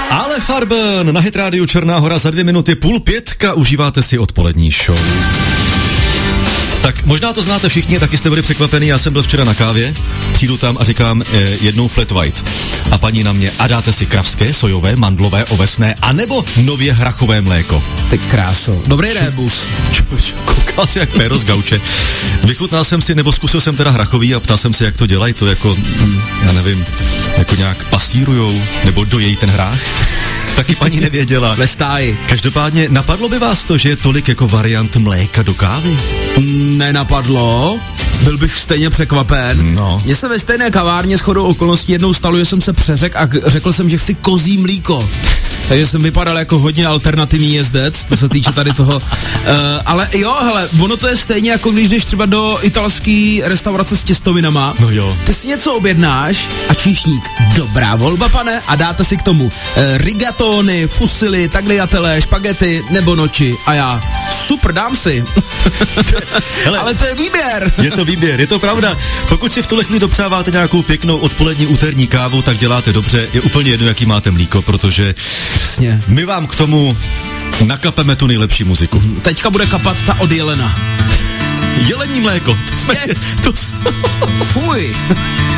Ale Farben na Hit Rádiu Černá Hora za 2 minuty 4:30 užíváte si odpolední show. Tak možná to znáte všichni, taky jste byli překvapení, já jsem byl včera na kávě, přijdu tam a říkám jednou flat white. A paní na mě, a dáte si kravské, sojové, mandlové, ovesné, anebo nově hrachové mléko. Ty kráso, dobrý rébus. Koukal si jak péro z gauče. Vychutnal jsem si, nebo zkusil jsem teda hrachový a ptal jsem se, jak to dělají, to jako, já nevím, jako nějak pasírujou, nebo dojejí ten hrách. Taky paní nevěděla. Ve stáji. Každopádně napadlo by vás to, že je tolik jako variant mléka do kávy? Nenapadlo. Byl bych stejně překvapen. No. Mně se ve stejné kavárně shodou okolností jednou stalo, že jsem se přeřekl a řekl jsem, že chci kozí mlíko. Takže jsem vypadal jako hodně alternativní jezdec, co se týče tady toho. Ale jo, hele, ono to je stejně jako když jdeš třeba do italský restaurace s těstovinama. No jo. Ty si něco objednáš a číšník, dobrá volba, pane, a dáte si k tomu rigatony, fusily, tagliatelle, špagety nebo noči. A já, super, dám si. Hele, ale to je výběr. Je to výběr, je to pravda. Pokud si v tuhle chvíli dopřáváte nějakou pěknou odpolední úterní kávu, tak děláte dobře. Je úplně jedno, jaký máte mlíko, protože přesně. My vám k tomu nakapeme tu nejlepší muziku. Teďka bude kapat ta od Jelena. Jelení mléko. Fuj.